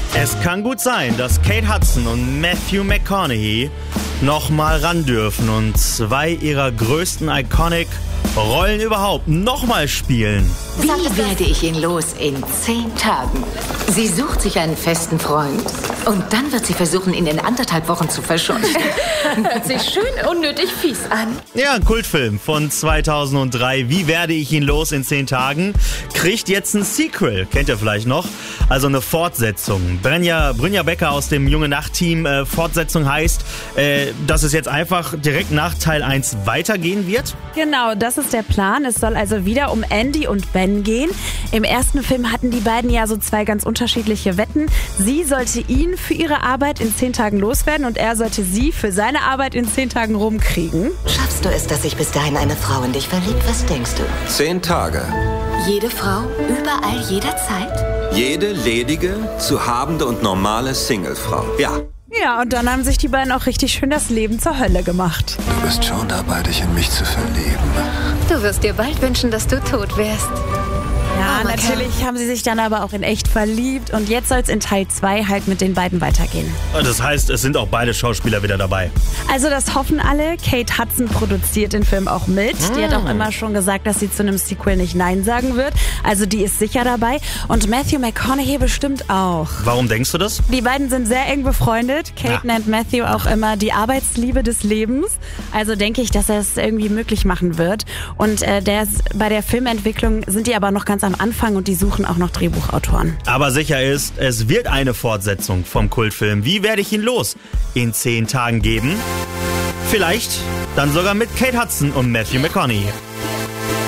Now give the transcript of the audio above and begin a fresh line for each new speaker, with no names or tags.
Es kann gut sein, dass Kate Hudson und Matthew McConaughey nochmal ran dürfen und zwei ihrer größten Iconic-Rollen überhaupt nochmal spielen.
Wie werde ich ihn los in 10 Tagen? Sie sucht sich einen festen Freund und dann wird sie versuchen, ihn in 1,5 Wochen zu verscheuchen.
Hört sich schön unnötig fies an.
Ja, ein Kultfilm von 2003. Wie werde ich ihn los in 10 Tagen? Kriegt jetzt ein Sequel. Kennt ihr vielleicht noch? Also eine Fortsetzung. Brynja Becker aus dem Junge Nacht-Team. Fortsetzung heißt, dass es jetzt einfach direkt nach Teil 1 weitergehen wird?
Genau, das ist der Plan. Es soll also wieder um Andy und Ben gehen. Im ersten Film hatten die beiden ja so zwei ganz unterschiedliche Wetten. Sie sollte ihn für ihre Arbeit in 10 Tagen loswerden und er sollte sie für seine Arbeit in 10 Tagen rumkriegen.
Schaffst du es, dass sich bis dahin eine Frau in dich verliebt? Was denkst du?
10 Tage.
Jede Frau, überall, jederzeit?
Jede ledige, zu habende und normale Singlefrau. Ja.
Ja, und dann haben sich die beiden auch richtig schön das Leben zur Hölle gemacht.
Du bist schon dabei, dich in mich zu verlieben.
Du wirst dir bald wünschen, dass du tot wärst.
Ja, natürlich haben sie sich dann aber auch in echt verliebt und jetzt soll es in Teil 2 halt mit den beiden weitergehen.
Das heißt, es sind auch beide Schauspieler wieder dabei.
Also das hoffen alle. Kate Hudson produziert den Film auch mit. Die hat auch immer schon gesagt, dass sie zu einem Sequel nicht Nein sagen wird. Also die ist sicher dabei. Und Matthew McConaughey bestimmt auch.
Warum denkst du das?
Die beiden sind sehr eng befreundet. Kate nennt Matthew auch immer die Arbeitsliebe des Lebens. Also denke ich, dass er es irgendwie möglich machen wird. Und bei der Filmentwicklung sind die aber noch ganz am Anfang und die suchen auch noch Drehbuchautoren.
Aber sicher ist, es wird eine Fortsetzung vom Kultfilm Wie werde ich ihn los in 10 Tagen geben. Vielleicht dann sogar mit Kate Hudson und Matthew McConaughey.